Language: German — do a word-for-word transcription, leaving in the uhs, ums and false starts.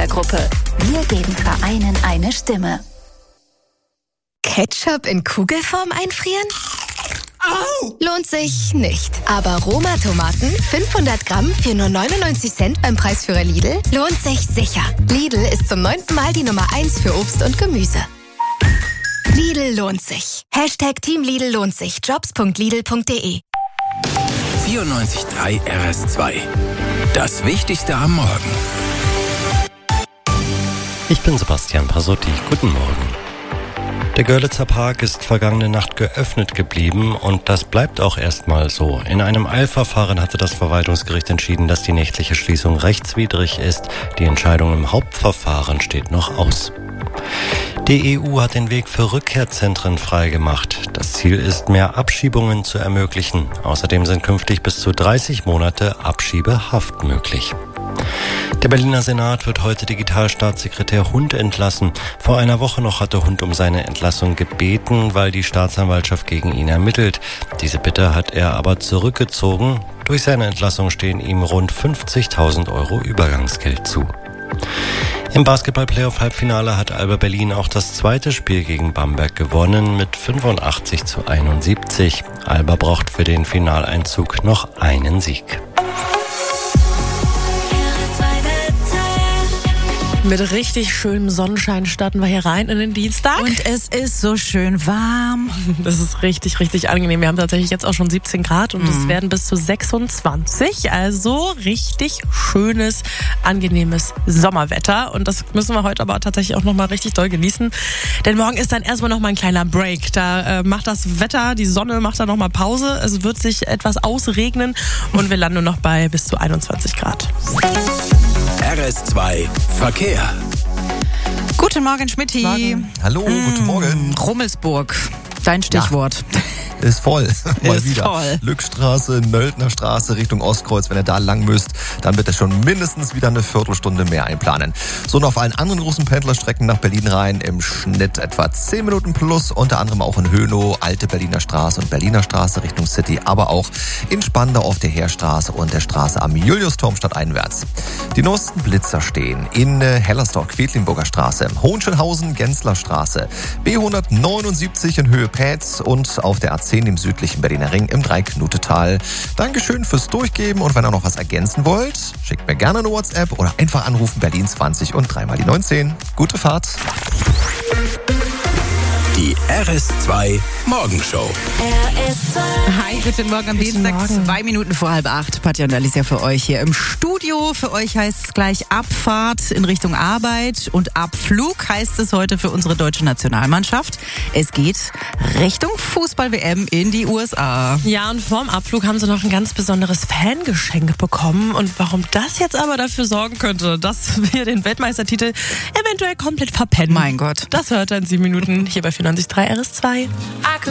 Gruppe. Wir geben Vereinen eine Stimme. Ketchup in Kugelform einfrieren? Au! Lohnt sich nicht. Aber Roma-Tomaten, fünfhundert Gramm für nur neunundneunzig Cent beim Preisführer Lidl, lohnt sich sicher. Lidl ist zum neunten Mal die Nummer eins für Obst und Gemüse. Lidl lohnt sich. Hashtag Team Lidl lohnt sich. jobs punkt lidl punkt de. vierundneunzig Komma drei R S zwei. Das Wichtigste am Morgen. Ich bin Sebastian Pasotti. Guten Morgen. Der Görlitzer Park ist vergangene Nacht geöffnet geblieben und das bleibt auch erstmal so. In einem Eilverfahren hatte das Verwaltungsgericht entschieden, dass die nächtliche Schließung rechtswidrig ist. Die Entscheidung im Hauptverfahren steht noch aus. Die E U hat den Weg für Rückkehrzentren freigemacht. Das Ziel ist, mehr Abschiebungen zu ermöglichen. Außerdem sind künftig bis zu dreißig Monate Abschiebehaft möglich. Der Berliner Senat wird heute Digitalstaatssekretär Hund entlassen. Vor einer Woche noch hatte Hund um seine Entlassung gebeten, weil die Staatsanwaltschaft gegen ihn ermittelt. Diese Bitte hat er aber zurückgezogen. Durch seine Entlassung stehen ihm rund fünfzigtausend Euro Übergangsgeld zu. Im Basketball-Playoff-Halbfinale hat Alba Berlin auch das zweite Spiel gegen Bamberg gewonnen mit fünfundachtzig zu einundsiebzig. Alba braucht für den Finaleinzug noch einen Sieg. Mit richtig schönem Sonnenschein starten wir hier rein in den Dienstag. Und es ist so schön warm. Das ist richtig, richtig angenehm. Wir haben tatsächlich jetzt auch schon siebzehn Grad und es mhm. werden bis zu sechsundzwanzig. Also richtig schönes, angenehmes Sommerwetter. Und das müssen wir heute aber tatsächlich auch nochmal richtig doll genießen. Denn morgen ist dann erstmal nochmal ein kleiner Break. Da äh, macht das Wetter, die Sonne macht da nochmal Pause. Es wird sich etwas ausregnen und wir landen nur noch bei bis zu einundzwanzig Grad. R S zwei Verkehr. Guten Morgen, Schmitти. Morgen. Hallo, mmh, guten Morgen. Rummelsburg, dein Stichwort. Ja. Ist voll, mal ist wieder. Voll. Lückstraße, Nöldner Straße Richtung Ostkreuz. Wenn ihr da lang müsst, dann wird ihr schon mindestens wieder eine Viertelstunde mehr einplanen. So, und auf allen anderen großen Pendlerstrecken nach Berlin rein im Schnitt etwa zehn Minuten plus. Unter anderem auch in Hönow, Alte Berliner Straße und Berliner Straße Richtung City. Aber auch in Spandau auf der Heerstraße und der Straße am Juliusturm stadteinwärts. Die neuesten Blitzer stehen in Hellersdorf, Quedlinburger Straße, Hohenschönhausen, Gensler Straße, B hundertneunundsiebzig in Höhe Pätz und auf der A zehn im südlichen Berliner Ring im Dreiknutetal. Dankeschön fürs Durchgeben und wenn ihr noch was ergänzen wollt, schickt mir gerne eine WhatsApp oder einfach anrufen Berlin zwanzig und dreimal die neunzehn. Gute Fahrt. Die R S zwei Morgenshow. R S zwei. Hi, guten Morgen am Dienstag, Morgen. zwei Minuten vor halb acht. Patja und Alicia für euch hier im Studio. Für euch heißt es gleich Abfahrt in Richtung Arbeit und Abflug heißt es heute für unsere deutsche Nationalmannschaft. Es geht Richtung Fußball-W M in die U S A. Ja, und vorm Abflug haben sie noch ein ganz besonderes Fangeschenk bekommen. Und warum das jetzt aber dafür sorgen könnte, dass wir den Weltmeistertitel eventuell komplett verpennen. Mein Gott. Das hört er in sieben Minuten hier bei vierundneunzig Komma drei R S zwei.